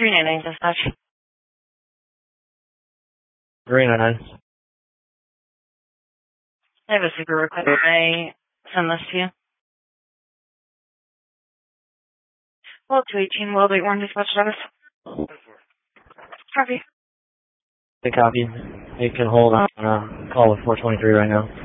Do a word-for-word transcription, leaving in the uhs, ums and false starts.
three nine nine dispatch. three nine nine. I have a super request. Can I send this to you? Well, two eighteen World eight one dispatch status. Copy. Hey, copy. You can hold on uh, call with four twenty-three right now.